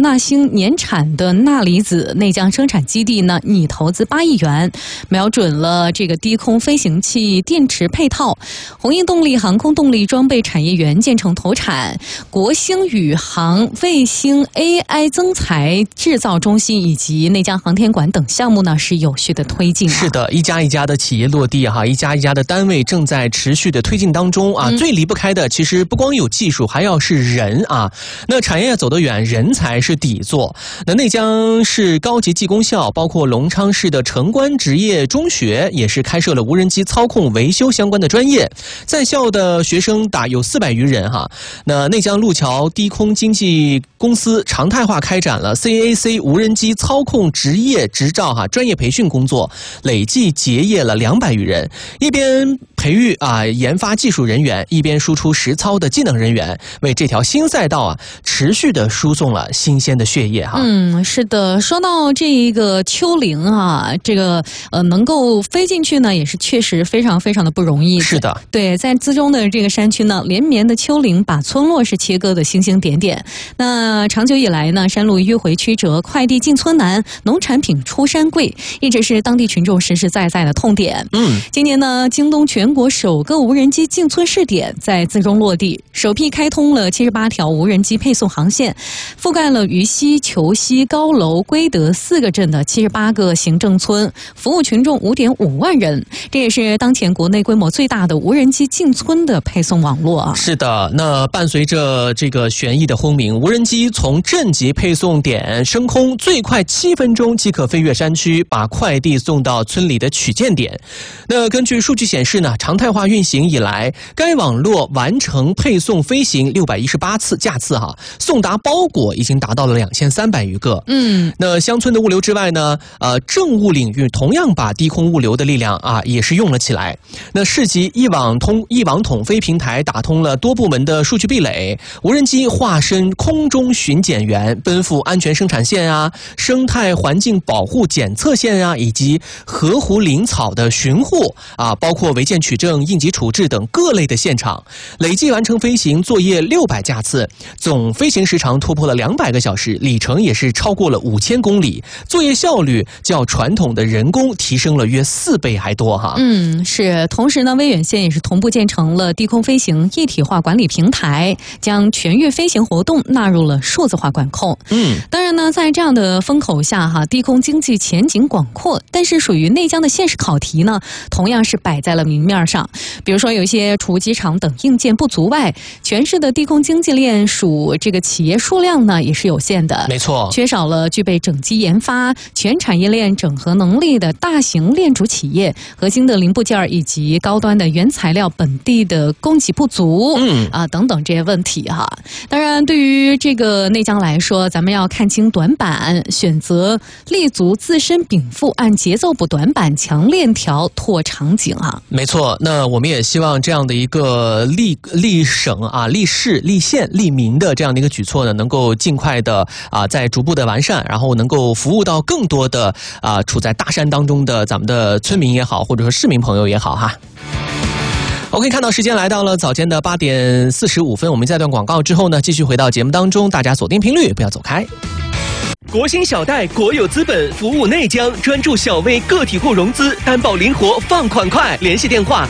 纳星年产的钠离子内江生产基地呢，拟投资8亿元，瞄准了这个低空飞行器电池配套。宏鹰动力航空动力装备产业园建成投产，国星宇航卫星 AI 增材制造中心以及内江航天馆等项目呢是有序的推进。 是的，一家一家的企业落地哈，一家一家的单位正在持续的推进当中啊。最离不开的其实不光有技术，还要是人啊。那产业走得远，人才是底座。那内江市高级技工校，包括隆昌市的城关职业中学，也是开设了无人机操控维修相关的专业，在校的学生有400余人哈。那内江路桥低空经济公司常态化开展了 CAC 无人机操控职业执照专业培训工作，累计结业了200余人，一边培育研发技术人员，一边输出实操的技能人员，为这条新赛道持续的输送了新鲜的血液哈。 是的，说到这个丘陵这个能够飞进去呢，也是确实非常非常的不容易。 是的， 对，在资中的这个山区呢，连绵的丘陵把村落是切割的星星点点。那长久以来呢，山路迂回曲折，快递进村难，农产品出山贵，一直是当地群众实实在在的痛点。今年呢，京东全国首个无人机进村试点在资中落地，首批开通了78条无人机配送航线，覆盖了于西、虬西、高楼、归德4个镇的78个行政村，服务群众5.5万人。这也是当前国内规模最大的无人机进村的配送网络啊。 是的，那伴随着这个旋翼的轰鸣，无人机从镇级配送点升空，最快7分钟即可飞越山区，把快递送到村里的取件点。那根据数据显示呢，常态化运行以来，该网络完成配送飞行618架次送达包裹已经达到了2300余个。那乡村的物流之外呢，政务领域同样把低空物流的力量也是用了起来。那市级一网统飞平台打通了多部门的数据壁垒，无人机化身空中巡检员，奔赴安全生产线生态环境保护检测线以及河湖林草的巡护包括违建取证、应急处置等各类的现场，累计完成飞行作业600架次，总飞行时长突破了200个小时，里程也是超过了5000公里，作业效率较传统的人工提升了约4倍还多哈。 是。同时呢，威远县也是同步建成了低空飞行一体化管理平台，将全域飞行活动纳入了数字化管控。当然呢，在这样的风口下低空经济前景广阔，但是属于内江的现实考题呢，同样是摆在了明面上。比如说有一些除机场等硬件不足外，全市的低空经济链属这个企业数量呢也是有限的。 没错， 缺少了具备整机研发、全产业链整合能力的大型链主企业，核心的零部件以及高端的原材料本地的供给不足等等这些问题当然，对于这个内江来说，咱们要看清短板，选择立足自身禀赋，按节奏补短板，强链条拓场景没错，那我们也希望这样的一个立省立市、立县、立民的这样的一个举措呢，能够尽快的在逐步的完善，然后能够服务到更多的处在大山当中的咱们的村民也好，或者说市民朋友也好哈。OK， 看到时间来到了早间的8点45分，我们在段广告之后呢，继续回到节目当中，大家锁定频率，不要走开。 国兴小贷国有资本服务内江，专注小微个体户融资，担保灵活，放款快。联系电话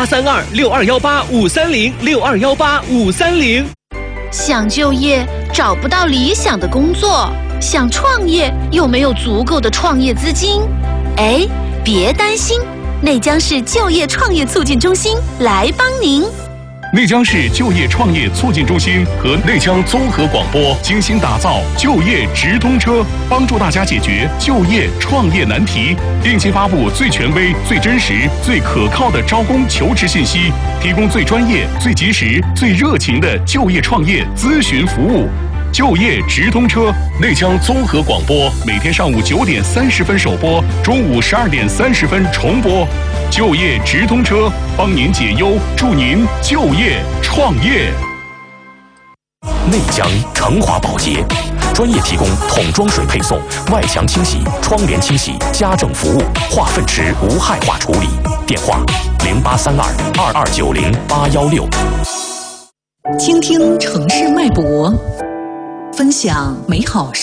0832-6218-530，6218-530。 想就业找不到理想的工作，想创业又没有足够的创业资金，别担心，内江市就业创业促进中心来帮您。 内江市就业创业促进中心和内江综合广播精心打造就业直通车，帮助大家解决就业创业难题，定期发布最权威、最真实、最可靠的招工求职信息，提供最专业、最及时、最热情的就业创业咨询服务。就业直通车，内江综合广播每天上午9点30分首播，中午12点30分重播。就业直通车，帮您解忧，助您就业创业。 内江成华保洁专业提供桶装水配送、外墙清洗、窗帘清洗、家政服务、化粪池无害化处理。电话0832-2290-816。 倾听城市脉搏，分享美好